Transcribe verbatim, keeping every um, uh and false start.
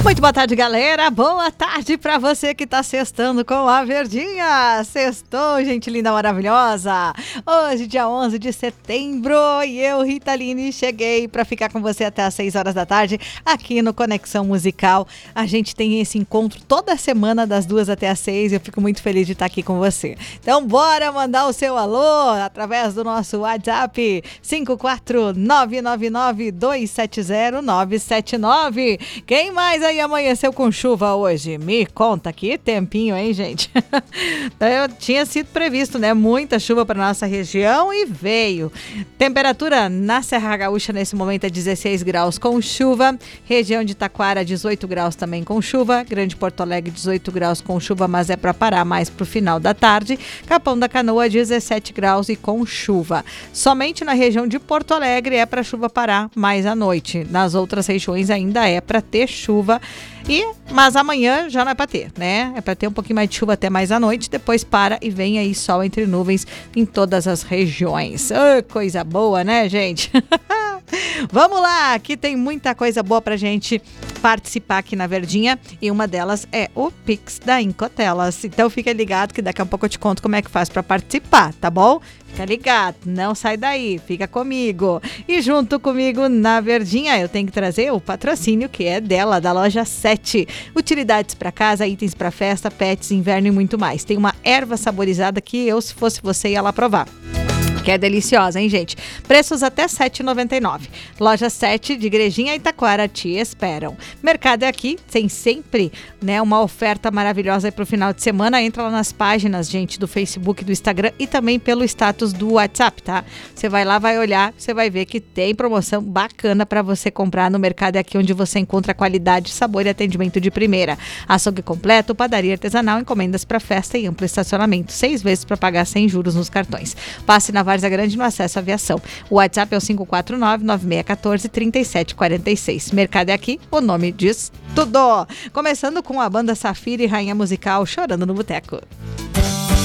Muito boa tarde, galera. Boa tarde pra você que tá sextando com a Verdinha. Sextou, gente linda, maravilhosa. Hoje, dia onze de setembro, e eu, Rita Line, cheguei pra ficar com você até às seis horas da tarde aqui no Conexão Musical. A gente tem esse encontro toda semana das duas até às seis e eu fico muito feliz de estar aqui com você. Então, bora mandar o seu alô através do nosso WhatsApp cinco quatro nove nove nove dois sete zero nove sete nove. Quem mais aí amanheceu com chuva hoje? Me conta, que tempinho, hein, gente? Eu tinha sido previsto, né? Muita chuva para nossa região e veio. Temperatura na Serra Gaúcha nesse momento é dezesseis graus com chuva. Região de Taquara, dezoito graus também com chuva. Grande Porto Alegre, dezoito graus com chuva, mas é para parar mais pro final da tarde. Capão da Canoa, dezessete graus e com chuva. Somente na região de Porto Alegre é para chuva parar mais à noite. Nas outras regiões ainda é para ter chuva. E, mas amanhã já não é para ter, né? É para ter um pouquinho mais de chuva até mais à noite, depois para e vem aí sol entre nuvens em todas as regiões. Oh, coisa boa, né, gente? Vamos lá, aqui tem muita coisa boa pra gente participar aqui na Verdinha e uma delas é o Pix da Incotelas. Então fica ligado que daqui a pouco eu te conto como é que faz pra participar, tá bom? Fica ligado, não sai daí, fica comigo. E junto comigo na Verdinha eu tenho que trazer o patrocínio que é dela, da loja sete. Utilidades para casa, itens para festa, pets, inverno e muito mais. Tem uma erva saborizada que eu, se fosse você, ia lá provar. Que é deliciosa, hein, gente? Preços até sete reais e noventa e nove centavos. Loja sete de Igrejinha e Taquara te esperam. Mercado é aqui, tem sempre, né, uma oferta maravilhosa para o final de semana. Entra lá nas páginas, gente, do Facebook, do Instagram e também pelo status do WhatsApp, tá? Você vai lá, vai olhar, você vai ver que tem promoção bacana para você comprar no Mercado é aqui, onde você encontra qualidade, sabor e atendimento de primeira. Açougue completo, padaria artesanal, encomendas para festa e amplo estacionamento. Seis vezes para pagar sem juros nos cartões. Passe na Várzea Grande no acesso à aviação. O WhatsApp é o cinco quatro nove nove seis um quatro três sete quatro seis. Mercado é aqui, o nome diz tudo. Começando com a banda Safira e Rainha Musical, Chorando no Boteco.